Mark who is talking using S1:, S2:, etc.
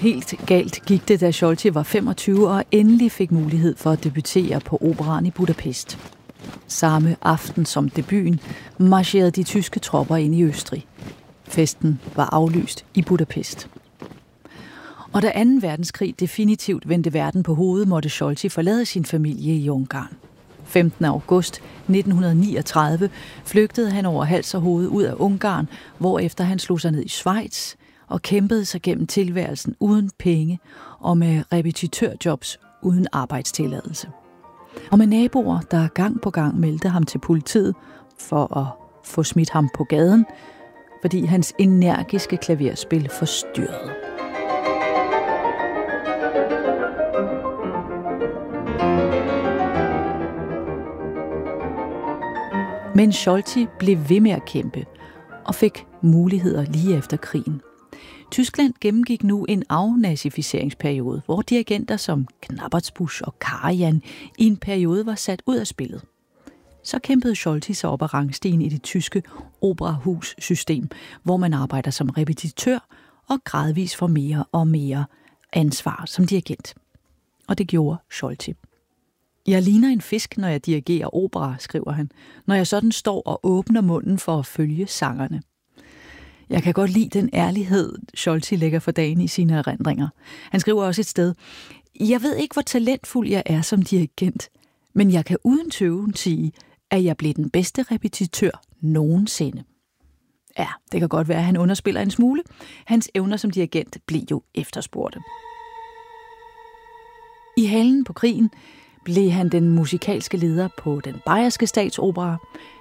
S1: Helt galt gik det, da Scholti var 25 og endelig fik mulighed for at debutere på operaen i Budapest. Samme aften som debuten marcherede de tyske tropper ind i Østrig. Festen var aflyst i Budapest. Og da 2. verdenskrig definitivt vendte verden på hovedet, måtte Scholti forlade sin familie i Ungarn. 15. august 1939 flygtede han over hals og hoved ud af Ungarn, hvorefter han slog sig ned i Schweiz og kæmpede sig gennem tilværelsen uden penge og med repetitørjobs uden arbejdstilladelse. Og med naboer, der gang på gang meldte ham til politiet for at få smidt ham på gaden, fordi hans energiske klaverspil forstyrrede. Men Scholti blev ved med at kæmpe og fik muligheder lige efter krigen. Tyskland gennemgik nu en afnazificeringsperiode, hvor dirigenter som Knappertsbusch og Karajan i en periode var sat ud af spillet. Så kæmpede Scholti sig op ad rangstigen i det tyske operahus-system, hvor man arbejder som repetitør og gradvist får mere og mere ansvar som dirigent. Og det gjorde Scholti. Jeg ligner en fisk, når jeg dirigerer opera, skriver han, når jeg sådan står og åbner munden for at følge sangerne. Jeg kan godt lide den ærlighed, Scholti lægger for dagen i sine erindringer. Han skriver også et sted, jeg ved ikke, hvor talentfuld jeg er som dirigent, men jeg kan uden tøven sige, at jeg blev den bedste repetitør nogensinde. Ja, det kan godt være, at han underspiller en smule. Hans evner som dirigent blev jo efterspurgte. I halen på krigen blev han den musikalske leder på den bayerske statsopera,